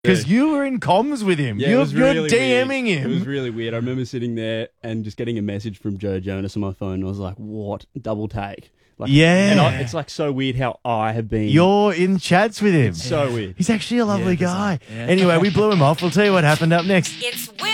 Because you were in comms with him. Yeah, you're really DMing weird. him. It was really weird. I remember sitting there and just getting a message from Joe Jonas on my phone. And I was like, what? Double take. Like, Yeah. And it's like so weird how I have been. You're in chats with him. So weird. He's actually a lovely guy. Yeah. Anyway, we blew him off. We'll tell you what happened up next. It's